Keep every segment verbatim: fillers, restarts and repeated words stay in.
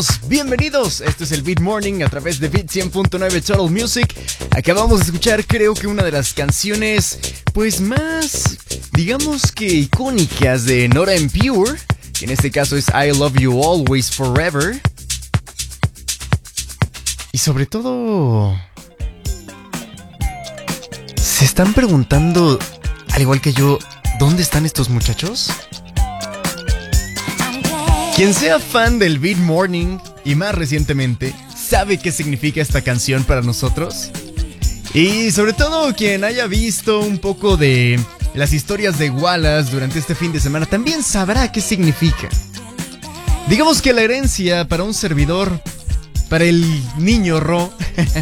Bienvenidos, esto es el Beat Morning a través de Beat cien punto nueve Total Music. Acabamos de escuchar, creo que una de las canciones pues más, digamos que icónicas de Nora En Pure, que en este caso es I Love You Always Forever. Y sobre todo, ¿se están preguntando, al igual que yo, dónde están estos muchachos? Quien sea fan del Beat Morning y más recientemente, ¿sabe qué significa esta canción para nosotros? Y sobre todo quien haya visto un poco de las historias de Wallace durante este fin de semana también sabrá qué significa. Digamos que la herencia para un servidor, para el niño Ro,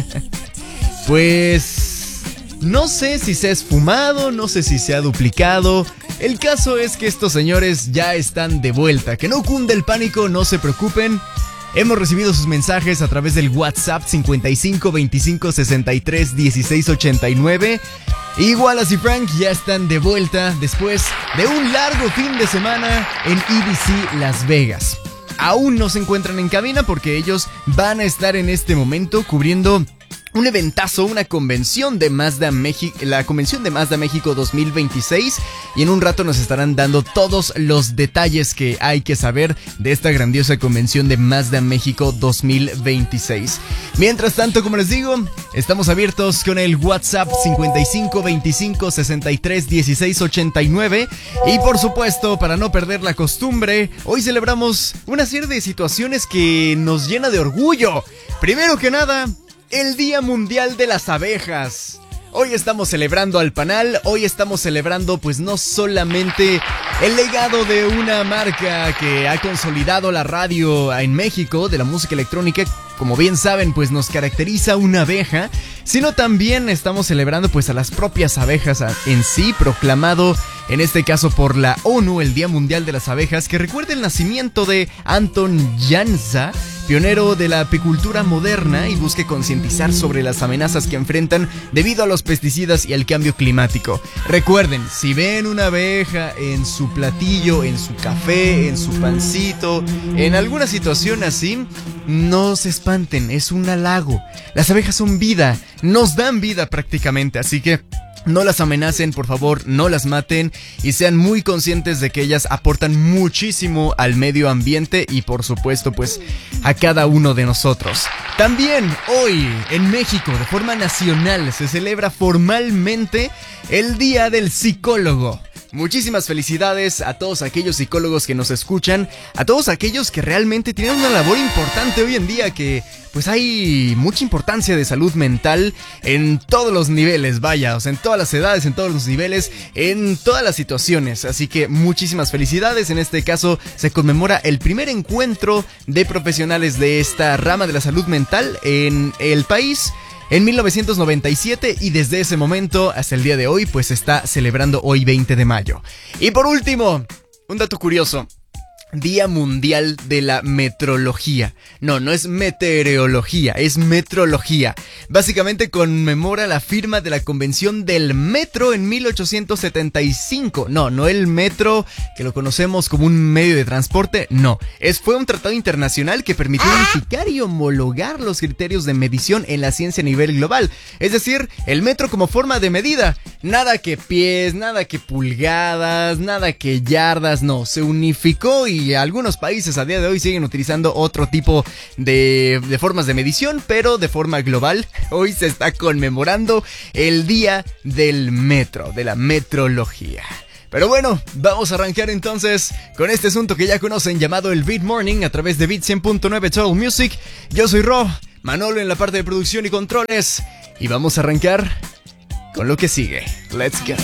pues no sé si se ha esfumado, no sé si se ha duplicado. El caso es que estos señores ya están de vuelta. Que no cunde el pánico, no se preocupen. Hemos recibido sus mensajes a través del WhatsApp cincuenta y cinco veinticinco sesenta y tres dieciséis ochenta y nueve. Y Wallace y Frank ya están de vuelta después de un largo fin de semana en E D C Las Vegas. Aún no se encuentran en cabina porque ellos van a estar en este momento cubriendo un eventazo, una convención de Mazda México, la convención de Mazda México dos mil veintiséis, y en un rato nos estarán dando todos los detalles que hay que saber de esta grandiosa convención de Mazda México dos mil veintiséis. Mientras tanto, como les digo, estamos abiertos con el WhatsApp cincuenta y cinco veinticinco sesenta y tres dieciséis ochenta y nueve, y por supuesto, para no perder la costumbre, hoy celebramos una serie de situaciones que nos llena de orgullo. Primero que nada, el Día Mundial de las Abejas. Hoy estamos celebrando al panal, hoy estamos celebrando pues no solamente el legado de una marca que ha consolidado la radio en México, de la música electrónica, como bien saben pues nos caracteriza una abeja, sino también estamos celebrando pues a las propias abejas en sí, proclamado en este caso por la ONU, el Día Mundial de las Abejas, que recuerda el nacimiento de Anton Jansa, pionero de la apicultura moderna, y busque concientizar sobre las amenazas que enfrentan debido a los pesticidas y al cambio climático. Recuerden, si ven una abeja en su platillo, en su café, en su pancito, en alguna situación así, no se espanten, es un halago. Las abejas son vida, nos dan vida prácticamente, así que no las amenacen, por favor, no las maten y sean muy conscientes de que ellas aportan muchísimo al medio ambiente y por supuesto pues a cada uno de nosotros. También hoy en México de forma nacional se celebra formalmente el Día del Psicólogo. Muchísimas felicidades a todos aquellos psicólogos que nos escuchan, a todos aquellos que realmente tienen una labor importante hoy en día, que pues hay mucha importancia de salud mental en todos los niveles, vaya, o sea, en todas las edades, en todos los niveles, en todas las situaciones. Así que muchísimas felicidades. En este caso se conmemora el primer encuentro de profesionales de esta rama de la salud mental en el país en mil novecientos noventa y siete, y desde ese momento hasta el día de hoy pues se está celebrando hoy veinte de mayo. Y por último, un dato curioso: Día Mundial de la Metrología. No, no es meteorología, es metrología. Básicamente conmemora la firma de la Convención del Metro en mil ochocientos setenta y cinco. No, no el metro que lo conocemos como un medio de transporte, no. Es, fue un tratado internacional que permitió unificar y homologar los criterios de medición en la ciencia a nivel global. Es decir, el metro como forma de medida. Nada que pies, nada que pulgadas, nada que yardas, no. Se unificó y Y algunos países a día de hoy siguen utilizando otro tipo de, de formas de medición, pero de forma global. Hoy se está conmemorando el Día del Metro, de la metrología. Pero bueno, vamos a arrancar entonces con este asunto que ya conocen llamado el Beat Morning a través de Beat cien punto nueve Total Music. Yo soy Ro, Manolo en la parte de producción y controles, y vamos a arrancar con lo que sigue. Let's go.